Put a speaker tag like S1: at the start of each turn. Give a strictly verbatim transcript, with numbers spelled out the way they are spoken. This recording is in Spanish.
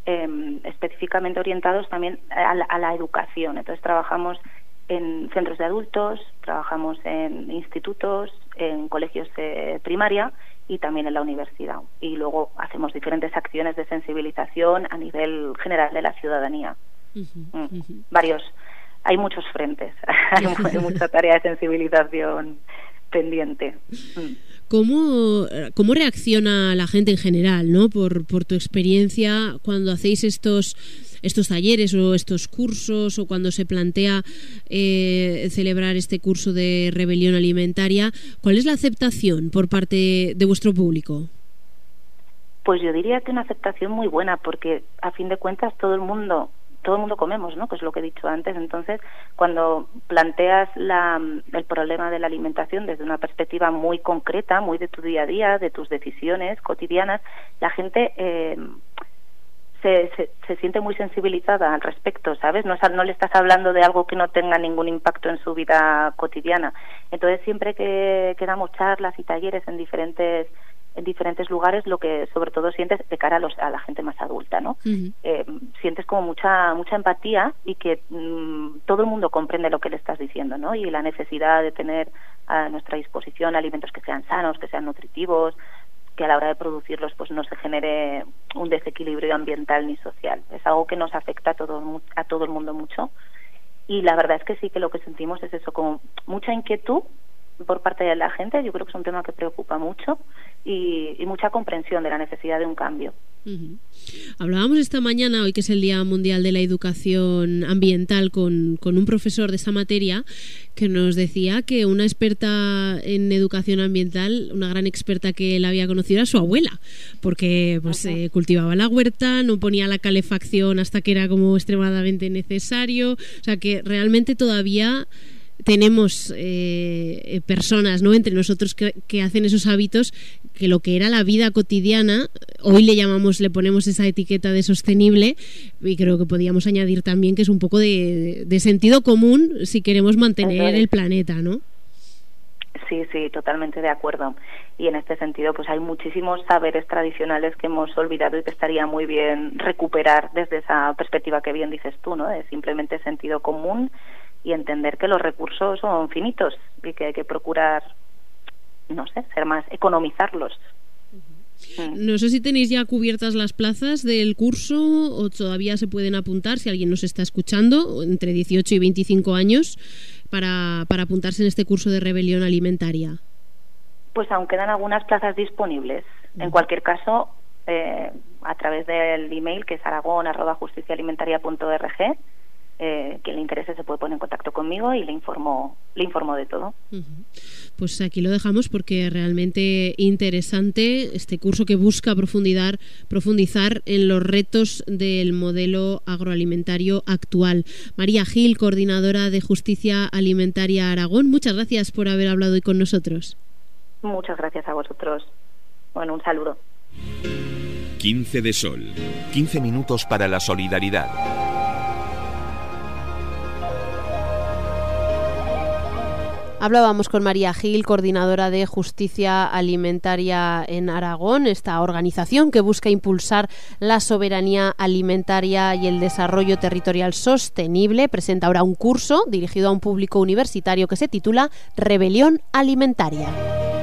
S1: eh, específicamente orientados también a la, a la educación. Entonces trabajamos en centros de adultos, trabajamos en institutos, en colegios de primaria y también en la universidad. Y luego hacemos diferentes acciones de sensibilización a nivel general de la ciudadanía. Uh-huh, mm. uh-huh. Varios, hay muchos frentes, hay, hay mucha tarea de sensibilización pendiente. Mm.
S2: ¿Cómo, ¿Cómo reacciona la gente en general, ¿no? Por, por tu experiencia cuando hacéis estos estos talleres o estos cursos, o cuando se plantea eh, celebrar este curso de rebelión alimentaria? ¿Cuál es la aceptación por parte de vuestro público?
S1: Pues yo diría que una aceptación muy buena, porque a fin de cuentas todo el mundo todo el mundo comemos, ¿no? Que es lo que he dicho antes. Entonces, cuando planteas la, el problema de la alimentación desde una perspectiva muy concreta, muy de tu día a día, de tus decisiones cotidianas, la gente eh, se, se, se siente muy sensibilizada al respecto, ¿sabes? No, no le estás hablando de algo que no tenga ningún impacto en su vida cotidiana. Entonces, siempre que, que damos charlas y talleres en diferentes en diferentes lugares, lo que sobre todo sientes de cara a, los, a la gente más adulta, ¿no? Uh-huh. Eh, sientes como mucha mucha empatía y que mmm, todo el mundo comprende lo que le estás diciendo, ¿no? Y la necesidad de tener a nuestra disposición alimentos que sean sanos, que sean nutritivos, que a la hora de producirlos pues no se genere un desequilibrio ambiental ni social. Es algo que nos afecta a todo, a todo el mundo mucho. Y la verdad es que sí, que lo que sentimos es eso, como mucha inquietud por parte de la gente. Yo creo que es un tema que preocupa mucho y, y mucha comprensión de la necesidad de un cambio.
S2: Uh-huh. Hablábamos esta mañana, hoy que es el Día Mundial de la Educación Ambiental, con, con un profesor de esta materia que nos decía que una experta en educación ambiental, una gran experta que él había conocido, era su abuela, porque pues uh-huh. eh, cultivaba la huerta, no ponía la calefacción hasta que era como extremadamente necesario. O sea que realmente todavía tenemos eh, personas, ¿no?, entre nosotros que, que hacen esos hábitos que lo que era la vida cotidiana, hoy le llamamos, le ponemos esa etiqueta de sostenible, y creo que podíamos añadir también que es un poco de, de sentido común si queremos mantener el planeta, ¿no?
S1: Sí, sí, totalmente de acuerdo. Y en este sentido, pues hay muchísimos saberes tradicionales que hemos olvidado y que estaría muy bien recuperar desde esa perspectiva que bien dices tú, ¿no?, de simplemente sentido común y entender que los recursos son finitos y que hay que procurar, no sé, ser más, economizarlos.
S2: Uh-huh. No sé si tenéis ya cubiertas las plazas del curso o todavía se pueden apuntar, si alguien nos está escuchando, entre dieciocho y veinticinco años, para, para apuntarse en este curso de rebelión alimentaria.
S1: Pues aún quedan algunas plazas disponibles. Uh-huh. En cualquier caso, eh, a través del email, que es aragon arroba justiciaalimentaria punto org, Eh, quien le interese se puede poner en contacto conmigo y le informo, le informo de todo.
S2: Uh-huh. Pues aquí lo dejamos porque realmente interesante este curso que busca profundizar, profundizar en los retos del modelo agroalimentario actual. María Gil, coordinadora de Justicia Alimentaria Aragón, muchas gracias por haber hablado hoy con nosotros.
S1: Muchas gracias a vosotros. Bueno, un saludo.
S3: quince de Sol. quince minutos para la solidaridad.
S2: Hablábamos con María Gil, coordinadora de Justicia Alimentaria en Aragón, esta organización que busca impulsar la soberanía alimentaria y el desarrollo territorial sostenible. Presenta ahora un curso dirigido a un público universitario que se titula Rebelión Alimentaria.